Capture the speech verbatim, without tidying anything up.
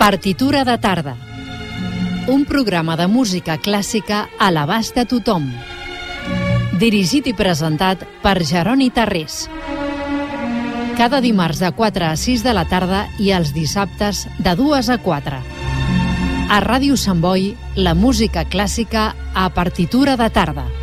Partitura de tarda. Un programa de música clàssica a l'abast de tothom. Dirigit i presentat per Jeroni Tarrés. Cada dimarts de quatre a sis de la tarda i els dissabtes de dues a quatre. A Ràdio Sant Boi, la música clàssica a partitura de tarda.